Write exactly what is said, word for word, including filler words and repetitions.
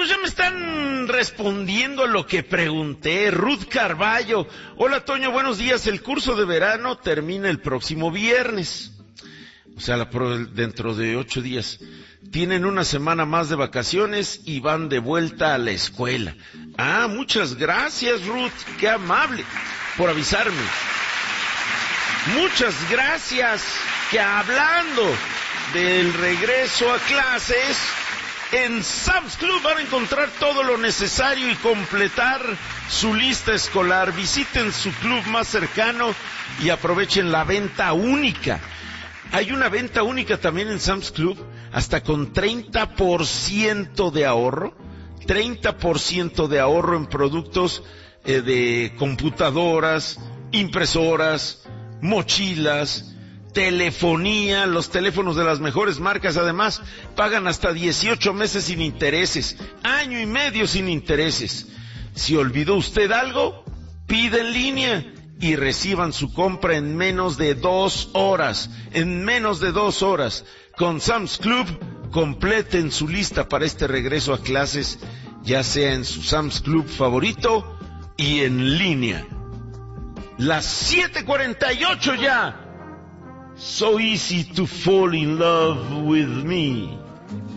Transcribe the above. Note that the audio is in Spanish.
pues ya me están respondiendo a lo que pregunté. Ruth Carballo. Hola, Toño, buenos días. El curso de verano termina el próximo viernes. O sea, la, dentro de ocho días. Tienen una semana más de vacaciones y van de vuelta a la escuela. Ah, muchas gracias, Ruth. Qué amable por avisarme. Muchas gracias. Que hablando del regreso a clases, en Sam's Club van a encontrar todo lo necesario y completar su lista escolar. Visiten su club más cercano y aprovechen la venta única. Hay una venta única también en Sam's Club, hasta con treinta por ciento de ahorro, treinta por ciento de ahorro en productos eh, de computadoras, impresoras, mochilas, telefonía, los teléfonos de las mejores marcas. Además, pagan hasta dieciocho meses sin intereses, año y medio sin intereses. Si olvidó usted algo, pide en línea y reciban su compra en menos de dos horas. En menos de dos horas. Con Sam's Club, completen su lista para este regreso a clases, ya sea en su Sam's Club favorito y en línea. Las siete cuarenta y ocho ya. So easy to fall in love with me.